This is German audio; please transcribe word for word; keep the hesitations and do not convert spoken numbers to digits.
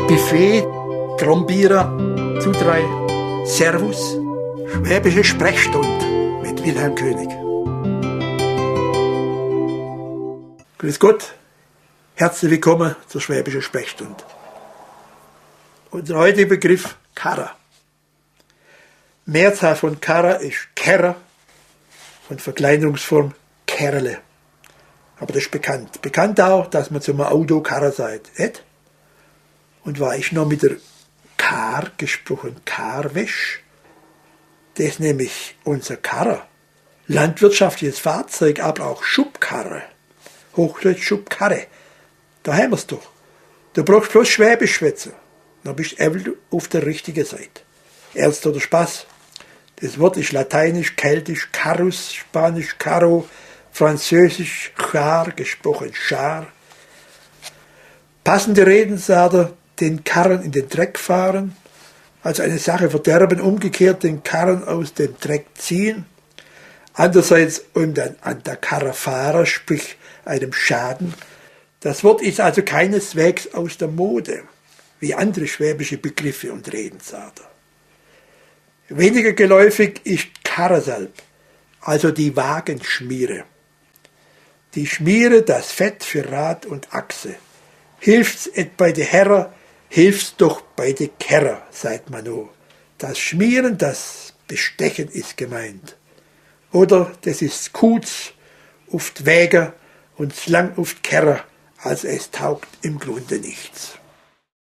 Buffet, Trombierer, zu drei, Servus, Schwäbische Sprechstunde mit Wilhelm König. Grüß Gott, herzlich willkommen zur Schwäbischen Sprechstunde. Unser heutiger Begriff Karrer. Mehrzahl von Karrer ist Kerrer und Verkleinerungsform Kerle. Aber das ist bekannt. Bekannt auch, dass man zum Auto Karrer sagt. Et? Und war ich noch mit der Kar gesprochen, Karwäsch? Das ist nämlich unser Karrer. Landwirtschaftliches Fahrzeug, aber auch Schubkarre. Hochdeutsch Schubkarre. Da haben wir es doch. Du brauchst bloß Schwäbisch schwätzen. Dann bist du auf der richtigen Seite. Ernst oder Spaß? Das Wort ist lateinisch, keltisch, Carus, spanisch, Caro, französisch, Char, gesprochen Char. Passende Redensarter, den Karren in den Dreck fahren, also eine Sache verderben, umgekehrt den Karren aus dem Dreck ziehen. Andererseits um dann an der Karre Fahrer, sprich einem Schaden. Das Wort ist also keineswegs aus der Mode, wie andere schwäbische Begriffe und Redensarter. Weniger geläufig ist Karresalb, also die Wagenschmiere. Die Schmiere, das Fett für Rad und Achse. Hilft's et bei de Herrer, hilft's doch bei de Kerrer, sagt man no. Das Schmieren, das Bestechen ist gemeint. Oder das ist Kutz, oft Wäger und lang oft Kerrer, also es taugt im Grunde nichts.